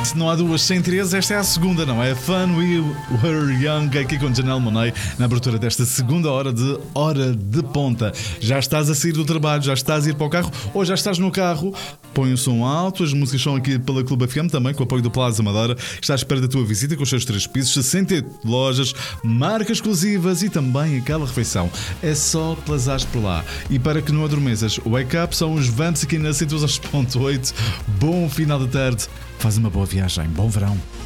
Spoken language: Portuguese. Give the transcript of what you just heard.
Exatamente, não há duas sem três. Esta é a segunda, não é? Fun We Were Young, aqui com Janelle Monáe, na abertura desta segunda hora de Ponta. Já estás a sair do trabalho, já estás a ir para o carro ou já estás no carro? Põe o som alto, as músicas são aqui pela Clube FM, também com o apoio do Plaza Madeira. Estás à espera da tua visita com os seus 3 pisos, 68 lojas, marcas exclusivas e também aquela refeição. É só plazares por lá. E para que não adormeças, o Wake Up são os Vamps aqui na 102.8. Bom final de tarde, faz uma boa viagem, bom verão.